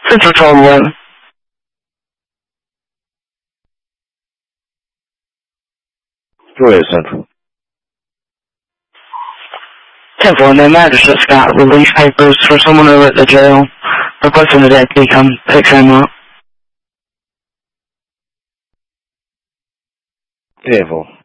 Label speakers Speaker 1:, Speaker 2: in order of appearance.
Speaker 1: Central 1211.
Speaker 2: Go ahead, Central.
Speaker 1: 10-4, name magistrate Scott, release papers for someone over at the jail, requesting the deputy come pick him up.
Speaker 2: 10-4.